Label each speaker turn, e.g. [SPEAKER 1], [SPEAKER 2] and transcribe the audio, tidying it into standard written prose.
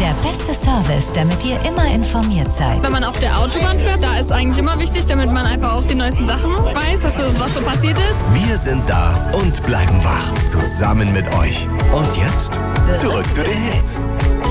[SPEAKER 1] Der beste Service, damit ihr immer informiert seid.
[SPEAKER 2] Wenn man auf der Autobahn fährt, da ist eigentlich immer wichtig, damit man einfach auch die neuesten Sachen weiß, was so passiert ist.
[SPEAKER 3] Wir sind da und bleiben wach. Zusammen mit euch. Und jetzt zurück zu den Hits.